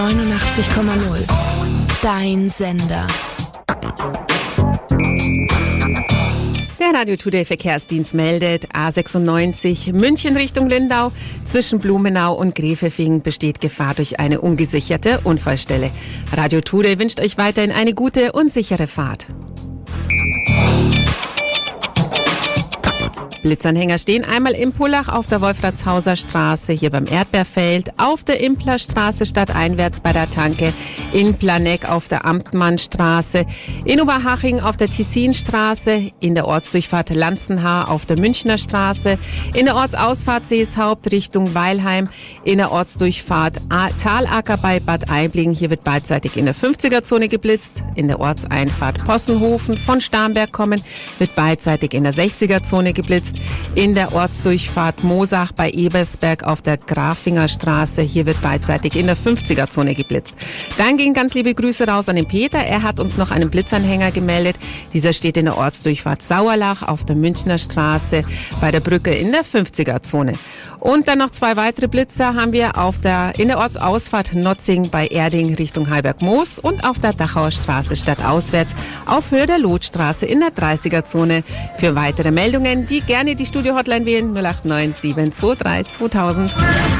89,0. Dein Sender. Der Radio Today Verkehrsdienst meldet, A96 München Richtung Lindau. Zwischen Blumenau und Gräfefing besteht Gefahr durch eine ungesicherte Unfallstelle. Radio Today wünscht euch weiterhin eine gute und sichere Fahrt. Blitzanhänger stehen einmal in Pullach auf der Wolfratshauser Straße, hier beim Erdbeerfeld, auf der Implerstraße stadteinwärts bei der Tanke, in Planegg auf der Amtmannstraße, in Oberhaching auf der Tessinstraße, in der Ortsdurchfahrt Lanzenhaar auf der Münchner Straße, in der Ortsausfahrt Seeshaupt Richtung Weilheim, in der Ortsdurchfahrt Talacker bei Bad Aibling, hier wird beidseitig in der 50er-Zone geblitzt, in der Ortseinfahrt Possenhofen von Starnberg kommen, wird beidseitig in der 60er-Zone geblitzt, in der Ortsdurchfahrt Moosach bei Ebersberg auf der Grafinger Straße. Hier wird beidseitig in der 50er-Zone geblitzt. Dann gehen ganz liebe Grüße raus an den Peter. Er hat uns noch einen Blitzanhänger gemeldet. Dieser steht in der Ortsdurchfahrt Sauerlach auf der Münchner Straße bei der Brücke in der 50er-Zone. Und dann noch zwei weitere Blitzer haben wir in der Ortsausfahrt Notzing bei Erding Richtung Heiberg-Moos und auf der Dachauer Straße stadtauswärts auf Höhe der Lotstraße in der 30er-Zone. Für weitere Meldungen, die gerne die Studio-Hotline wählen, 089 723 2000.